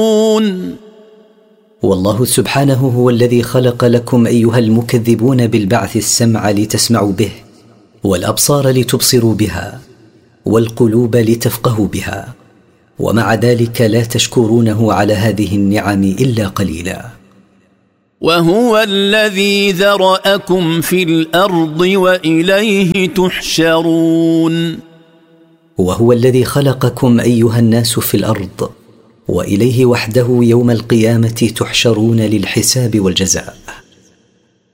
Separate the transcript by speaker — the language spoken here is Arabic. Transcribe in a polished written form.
Speaker 1: والله سبحانه هو الذي خلق لكم أيها المكذبون بالبعث السمع لتسمعوا به، والأبصار لتبصروا بها، والقلوب لتفقهوا بها، ومع ذلك لا تشكرونه على هذه النعم إلا قليلا.
Speaker 2: وهو الذي ذرأكم في الأرض وإليه تحشرون.
Speaker 1: وهو الذي خلقكم أيها الناس في الأرض، وإليه وحده يوم القيامة تحشرون للحساب والجزاء.